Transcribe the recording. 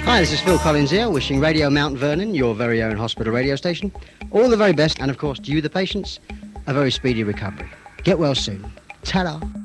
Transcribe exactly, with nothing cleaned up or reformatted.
Hi, this is Phil Collins here, wishing Radio Mount Vernon, your very own hospital radio station, all the very best, and of course to you, the patients, a very speedy recovery. Get well soon. Ta-da.